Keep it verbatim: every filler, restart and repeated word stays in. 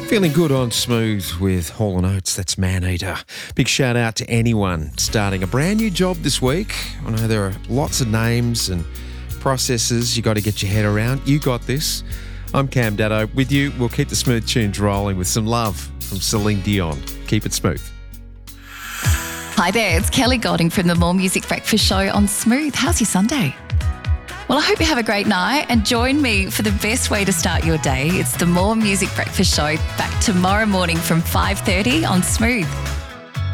Feeling good on Smooth with Hall and Oates. That's Maneater. Big shout out to anyone starting a brand new job this week. I know there are lots of names and processes you got to get your head around. You got this. I'm Cam Daddo. With you, we'll keep the smooth tunes rolling with some love from Celine Dion. Keep it smooth. Hi there, it's Kelly Golding from the More Music Breakfast Show on Smooth. How's your Sunday? Well, I hope you have a great night and join me for the best way to start your day. It's the More Music Breakfast Show, back tomorrow morning from five thirty on Smooth.